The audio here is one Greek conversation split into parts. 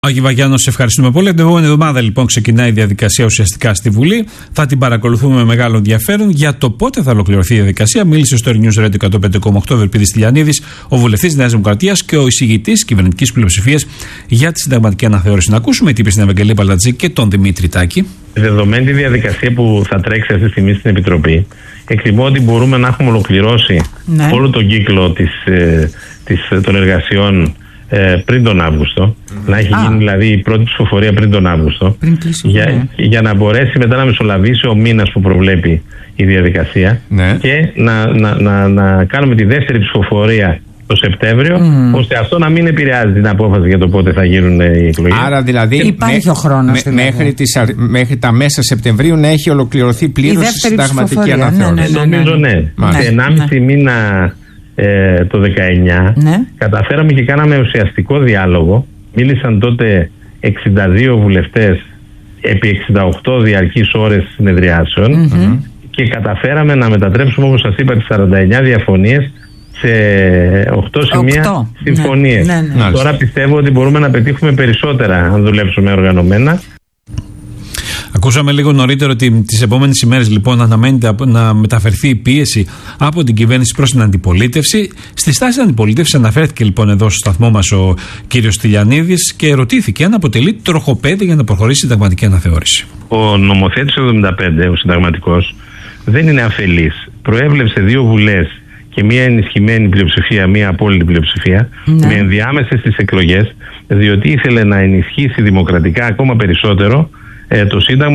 Άγη Βαγιάννο, σε ευχαριστούμε πολύ. Την επόμενη εβδομάδα λοιπόν ξεκινάει η διαδικασία ουσιαστικά στη Βουλή. Θα την παρακολουθούμε με μεγάλο ενδιαφέρον. Για το πότε θα ολοκληρωθεί η διαδικασία, μίλησε στο News Radio 105,8 Ευελπίδης Τηλιανίδης, ο βουλευτής της Νέας Δημοκρατίας και ο εισηγητής κυβερνητικής πλειοψηφίας για τη συνταγματική αναθεώρηση. Να ακούσουμε τι είπε στην Ευαγγελία Παλατζή και τον Δημήτρη Τάκη. Δεδομένη τη διαδικασία που θα τρέξει αυτή τη στιγμή στην Επιτροπή, εκτιμώ ότι μπορούμε να έχουμε ολοκληρώσει όλο τον κύκλο των εργασιών πριν τον Αύγουστο, να έχει γίνει δηλαδή η πρώτη ψηφοφορία πριν τον Αύγουστο, για να μπορέσει μετά να μεσολαβήσει ο μήνας που προβλέπει η διαδικασία και να κάνουμε τη δεύτερη ψηφοφορία το Σεπτέμβριο, ώστε αυτό να μην επηρεάζει την απόφαση για το πότε θα γίνουν οι εκλογές. Άρα δηλαδή υπάρχει ο χρόνος μέχρι τα μέσα Σεπτεμβρίου να έχει ολοκληρωθεί πλήρως η συνταγματική αναθεώρηση. Νομίζω σε 1,5 μήνα το 19 καταφέραμε και κάναμε ουσιαστικό διάλογο. Μίλησαν τότε 62 βουλευτές επί 68 διαρκείς ώρες συνεδριάσεων και καταφέραμε να μετατρέψουμε, όπως σας είπα, τις 49 διαφωνίες σε 8 σημεία συμφωνίες. Τώρα πιστεύω ότι μπορούμε να πετύχουμε περισσότερα αν δουλέψουμε οργανωμένα. Ακούσαμε λίγο νωρίτερα ότι τις επόμενες ημέρες λοιπόν αναμένεται να μεταφερθεί η πίεση από την κυβέρνηση προς την αντιπολίτευση. Στη στάση της αντιπολίτευσης αναφέρθηκε λοιπόν εδώ στο σταθμό μας ο κύριος Τηλιανίδης και ρωτήθηκε αν αποτελεί τροχοπέδι για να προχωρήσει η συνταγματική αναθεώρηση. Ο νομοθέτης 75, ο συνταγματικός, δεν είναι αφελής. Προέβλεψε 2 βουλές και μία ενισχυμένη πλειοψηφία, μία απόλυτη πλειοψηφία, με ενδιάμεσες στις εκλογές, διότι ήθελε να ενισχύσει δημοκρατικά ακόμα περισσότερο το Σύνταγμα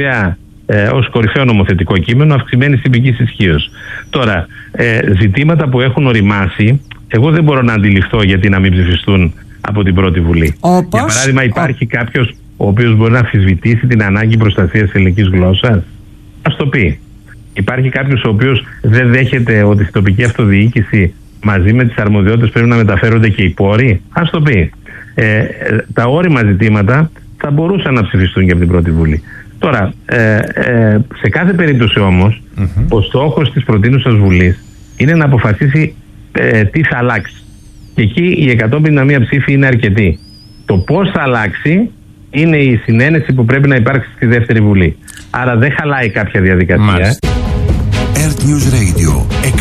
ως κορυφαίο νομοθετικό κείμενο αυξημένης τυπικής ισχύως. Τώρα, ζητήματα που έχουν οριμάσει, εγώ δεν μπορώ να αντιληφθώ γιατί να μην ψηφιστούν από την πρώτη Βουλή. Για παράδειγμα, υπάρχει κάποιος ο οποίος μπορεί να αμφισβητήσει την ανάγκη προστασίας της ελληνικής γλώσσας. Ας το πει. Υπάρχει κάποιος ο οποίος δεν δέχεται ότι στην τοπική αυτοδιοίκηση μαζί με τις αρμοδιότητες πρέπει να μεταφέρονται και οι πόροι. Ας το πει. Τα όριμα ζητήματα θα μπορούσαν να ψηφιστούν και από την πρώτη Βουλή. Τώρα, σε κάθε περίπτωση όμως, ο στόχος της προτείνουσας Βουλής είναι να αποφασίσει τι θα αλλάξει. Και εκεί η 151 ψήφοι είναι αρκετή. Το πώς θα αλλάξει είναι η συνένεση που πρέπει να υπάρξει στη δεύτερη Βουλή. Άρα δεν χαλάει κάποια διαδικασία. Earth News Radio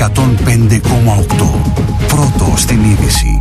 105,8. Πρώτο στην είδηση.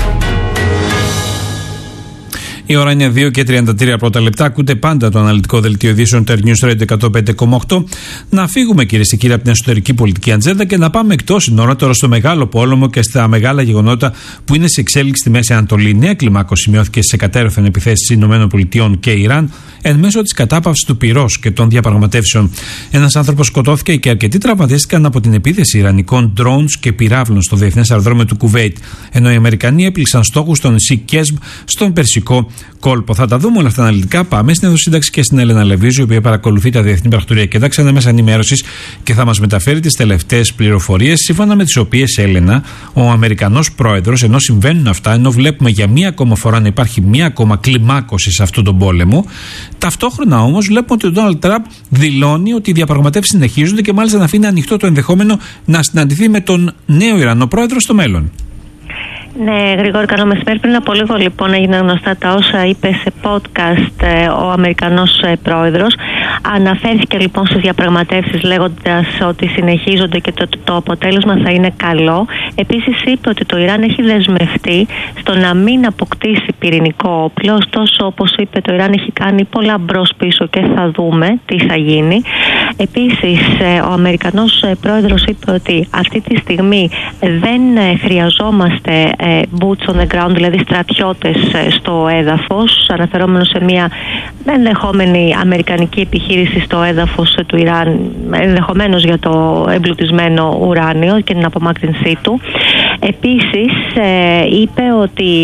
Η ώρα είναι 2 και 33 πρώτα λεπτά. Ακούτε πάντα το αναλυτικό δελτίο ειδήσεων Earth News Radio 105,8. Να φύγουμε, κυρίες και κύριοι, από την εσωτερική πολιτική ατζέντα και να πάμε εκτός συνόρων τώρα στο μεγάλο πόλεμο και στα μεγάλα γεγονότα που είναι σε εξέλιξη στη Μέση Ανατολή. Νέα κλιμάκωση σημειώθηκε στις εκατέρωθεν επιθέσεις ΗΠΑ και Ιράν εν μέσω της κατάπαυσης του πυρός και των διαπραγματεύσεων. Ένας άνθρωπος σκοτώθηκε και αρκετοί τραυματίστηκαν από την επίθεση ιρανικών drones και πυράβλων στο διεθνές αεροδρόμιο του Κουβέιτ. Ενώ οι Αμερικανοί έπληξαν στόχους στο νησί Κέσμ στον Περσικό κόλπο. Θα τα δούμε όλα αυτά αναλυτικά. Πάμε στην Εδωσύνταξη και στην Έλενα Λεβίζου, η οποία παρακολουθεί τα διεθνή πρακτορία και τα ξανά μέσα ενημέρωσης και θα μας μεταφέρει τις τελευταίες πληροφορίες, σύμφωνα με τις οποίες, Έλενα, ο Αμερικανός πρόεδρος, ενώ συμβαίνουν αυτά, ενώ βλέπουμε για μία ακόμα φορά να υπάρχει μία ακόμα κλιμάκωση σε αυτόν τον πόλεμο, ταυτόχρονα όμως βλέπουμε ότι ο Ντόναλντ Τραμπ δηλώνει ότι οι διαπραγματεύσεις συνεχίζονται και μάλιστα να αφήνει ανοιχτό το ενδεχόμενο να συναντηθεί με τον νέο Ιρανό πρόεδρο στο μέλλον. Ναι, Γρηγόρη, καλό μεσημέρι. Πριν από λίγο λοιπόν έγιναν γνωστά τα όσα είπε σε podcast ο Αμερικανός πρόεδρος. Αναφέρθηκε λοιπόν στις διαπραγματεύσεις λέγοντας ότι συνεχίζονται και το αποτέλεσμα θα είναι καλό. Επίσης είπε ότι το Ιράν έχει δεσμευτεί στο να μην αποκτήσει πυρηνικό όπλο. Ωστόσο, όπως είπε, το Ιράν έχει κάνει πολλά μπρος πίσω και θα δούμε τι θα γίνει. Επίσης, ο Αμερικανός πρόεδρος είπε ότι αυτή τη στιγμή δεν χρειαζόμαστε boots on the ground, δηλαδή στρατιώτες στο έδαφος, αναφερόμενο σε μια ενδεχόμενη αμερικανική επιχείρηση στο έδαφος του Ιράν, ενδεχομένως για το εμπλουτισμένο ουράνιο και την απομάκρυνσή του. Επίσης είπε ότι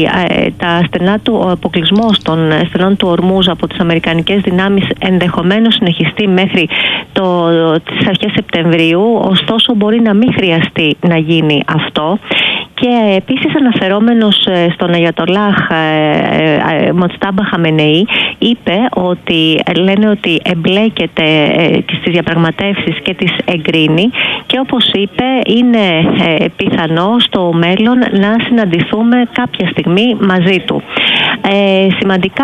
ο αποκλεισμός των στενών του Ορμούζ από τις αμερικανικές δυνάμεις ενδεχομένως συνεχιστεί μέχρι τις αρχές Σεπτεμβρίου, ωστόσο μπορεί να μην χρειαστεί να γίνει αυτό. Και επίσης αναφερόμενος στον Αγιατολάχ Μοτστάμπα Χαμενεή, είπε ότι λένε ότι εμπλέκεται στις διαπραγματεύσεις και τις εγκρίνει και όπως είπε είναι πιθανό στο μέλλον να συναντηθούμε κάποια στιγμή μαζί του. Σημαντικά